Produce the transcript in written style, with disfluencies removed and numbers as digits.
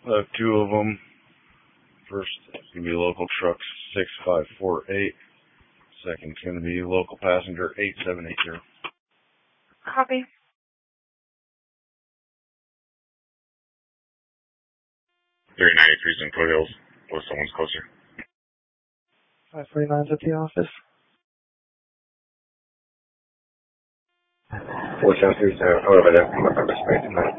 Two of them. First is going to be local truck 6548. Second's going to be local passenger 8780. Copy. 393's in Foothills. Or someone's closer. 549's at the office. 4737, over there.